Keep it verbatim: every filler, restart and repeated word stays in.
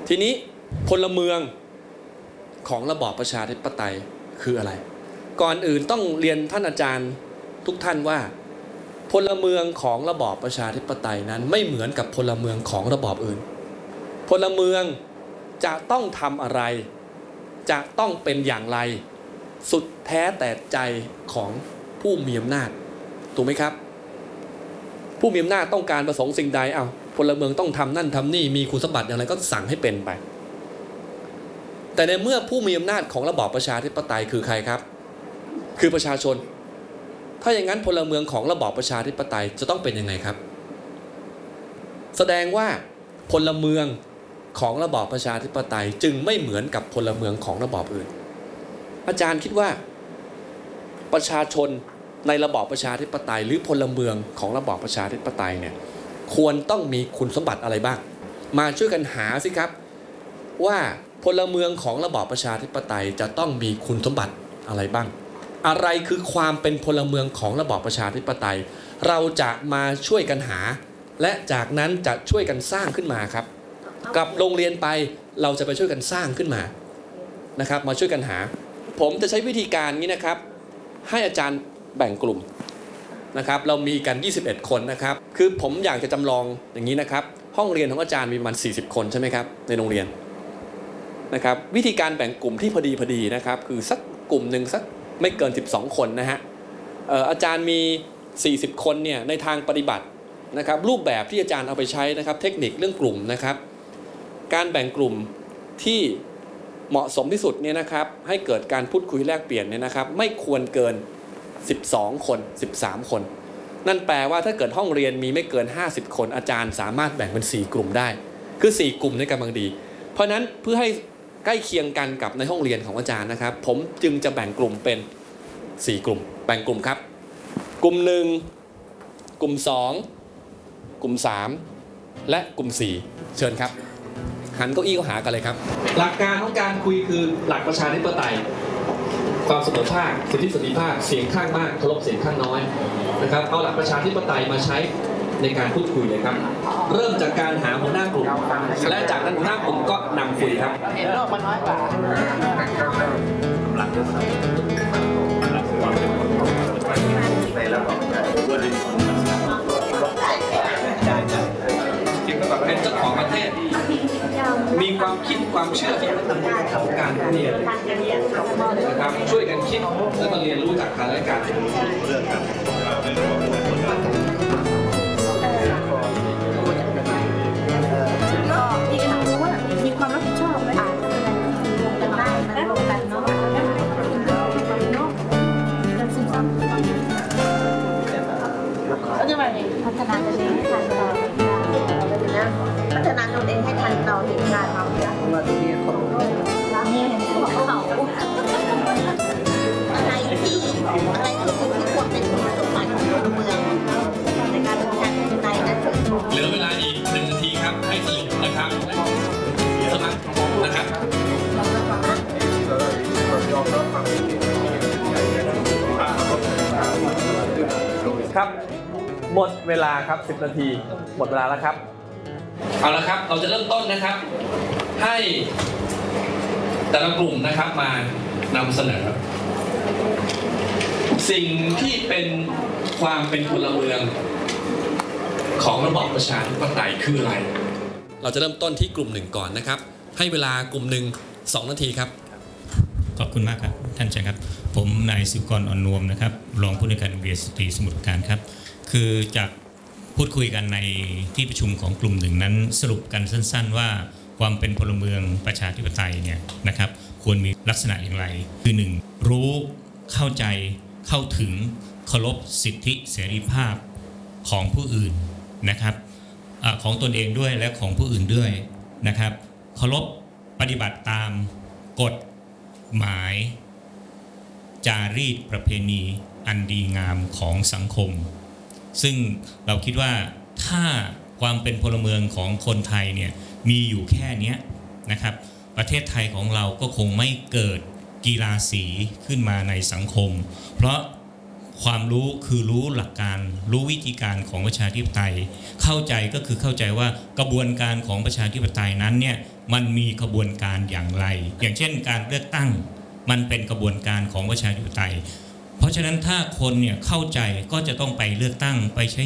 ทีนี้พลเมืองของระบอบประชาธิปไตยคืออะไรก่อนอื่นต้องเรียนท่านอาจารย์ทุกท่านว่าพลเมืองของระบอบประชาธิปไตยนั้นไม่เหมือนกับพลเมืองของระบอบอื่นพลเมืองจะต้องทำอะไรจะต้องเป็นอย่างไรสุดแท้แต่ใจของผู้มีอำนาจถูกไหมครับผู้มีอำนาจต้องการประสงค์สิ่งใดเอาพลเมืองต้องทำนั่นทำนี่มีคุณสมบัติอย่างไรก็สั่งให้เป็นไปแต่ในเมื่อผู้มีอำนาจของระบอบประชาธิปไตยคือใครครับคือประชาชนถ้าอย่างนั้นพลเมืองของระบอบประชาธิปไตยจะต้องเป็นยังไงครับแสดงว่าพลเมืองของระบอบประชาธิปไตยจึงไม่เหมือนกับพลเมืองของระบอบอื่นอาจารย์คิดว่าประชาชนในระบอบประชาธิปไตยหรือพลเมืองของระบอบประชาธิปไตยเนี่ยควรต้องมีคุณสมบัติอะไรบ้างมาช่วยกันหาสิครับว่าพลเมืองของระบอบประชาธิปไตยจะต้องมีคุณสมบัติอะไรบ้างอะไรคือความเป็นพลเมืองของระบอบประชาธิปไตยเราจะมาช่วยกันหาและจากนั้นจะช่วยกันสร้างขึ้นมาครับกลับโรงเรียนไปเราจะไปช่วยกันสร้างขึ้นมานะครับมาช่วยกันหาผมจะใช้วิธีการนี้นะครับให้อาจารย์แบ่งกลุ่มนะครับเรามีกันยี่สิบเอ็ดคนนะครับคือผมอยากจะจำลองอย่างนี้นะครับห้องเรียนของอาจารย์มีประมาณสี่สิบคนใช่ไหมครับในโรงเรียนนะครับวิธีการแบ่งกลุ่มที่พอดีพอดีนะครับคือสักกลุ่มหนึ่งสักไม่เกินสิบสองคนนะฮะอาจารย์มีสี่สิบคนเนี่ยในทางปฏิบัตินะครับรูปแบบที่อาจารย์เอาไปใช้นะครับเทคนิคเรื่องกลุ่มนะครับการแบ่งกลุ่มที่เหมาะสมที่สุดเนี่ยนะครับให้เกิดการพูดคุยแลกเปลี่ยนเนี่ยนะครับไม่ควรเกินสิบสองคนสิบสามคนนั่นแปลว่าถ้าเกิดห้องเรียนมีไม่เกินห้าสิบคนอาจารย์สามารถแบ่งเป็นสี่กลุ่มได้คือสี่กลุ่มในกำลังดีเพราะนั้นเพื่อให้ใกล้เคียงกันกับในห้องเรียนของอาจารย์นะครับผมจึงจะแบ่งกลุ่มเป็นสี่กลุ่มแบ่งกลุ่มครับกลุ่มหนึ่งกลุ่มสองกลุ่มสามและกลุ่มสี่เชิญครับหันเก้าอี้เข้าหากันเลยครับหลักการของการคุยคือหลักประชาธิปไตยความเสมอภาคสิทธิเสรีภาพเสียงข้างมากเคารพเสียงข้างน้อยนะครับเอาหลักประชาธิปไตยมาใช้ในการพูดคุยเลยครับเริ่มจากการหาหัวหน้ากลุ่มและจากนั้นหัวหน้ากลุ่มก็นำคุยครับเห็นโลกมันน้อยกว่ากำลังจะใส่เป็นเจ้าของประเทศมีความคิดความเชื่อที่เป็นของการเรียนนะครับช่วยกันคิดและมาเรียนรู้จากกันและกันก็มีกันรู้ว่ามีความรับผิดชอบไหมอ่านลงกันได้นะลงกันเนาะแล้วจะมาไงพัฒนาตัวเองให้ทันต่อนะพัฒนาตัวเองให้ทันต่อเหตุการณ์เราเนี่ยว่าที่นี่เขาเนี่ยเขาอะไรที่อะไรคือสิ่งที่ควรเป็นคุณสมบัติของเมืองในการทำงานในนั้นเหลือเวลาอีกหนึ่งนาทีครับให้สรุปนะครับสมัครนะครับครับหมดเวลาครับสิบนาทีหมดเวลาแล้วครับเอาละครับเราจะเริ่มต้นนะครับให้แต่ละกลุ่มนะครับมานำเสนอสิ่งที่เป็นความเป็นพลเมืองของระบอบประชาธิปไตยคืออะไรเราจะเริ่มต้นที่กลุ่มหนึ่งก่อนนะครับให้เวลากลุ่มหนึ่งสองนาทีครับขอบคุณมากครับท่านอาจารย์ครับผมนายศิวกรอ่อนนวมนะครับรองผู้อำนวยการโรงเรียนสตรีสมุทรปราการครับคือจากพูดคุยกันในที่ประชุมของกลุ่มหนึ่งนั้นสรุปกันสั้นๆว่าความเป็นพลเมืองประชาธิปไตยเนี่ยนะครับควรมีลักษณะอย่างไรคือหนึ่งรู้เข้าใจเข้าถึงเคารพสิทธิเสรีภาพของผู้อื่นนะครับอของตนเองด้วยและของผู้อื่นด้วยนะครับเคารพปฏิบัติตามกฎหมายจารีตประเพณีอันดีงามของสังคมซึ่งเราคิดว่าถ้าความเป็นพลเมืองของคนไทยเนี่ยมีอยู่แค่นี้นะครับประเทศไทยของเราก็คงไม่เกิดกีฬาสีขึ้นมาในสังคมเพราะความรู้คือรู้หลักการรู้วิธีการของประชาธิปไตยเข้าใจก็คือเข้าใจว่ากระบวนการของประชาธิปไตยนั้นเนี่ยมันมีกระบวนการอย่างไรอย่างเช่นการเลือกตั้งมันเป็นกระบวนการของประชาธิปไตยเพราะฉะนั้นถ้าคนเนี่ยเข้าใจก็จะต้องไปเลือกตั้งไปใช้